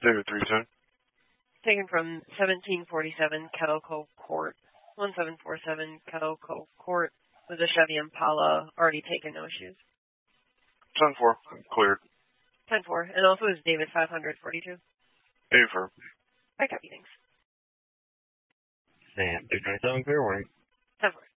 David 310. Taken from 1747 Kettle Cove Court, 1747 Kettle Cove Court, with a Chevy Impala, already taken, no issues. 10-4, cleared. 10-4, and also is David 542. Affirm. I copy, thanks. Sam 227, clear warning. 10-4.